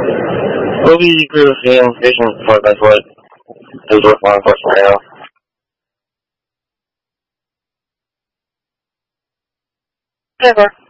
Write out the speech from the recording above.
Will you agree with me on fishing for that's what is worth law enforcement right now? Never.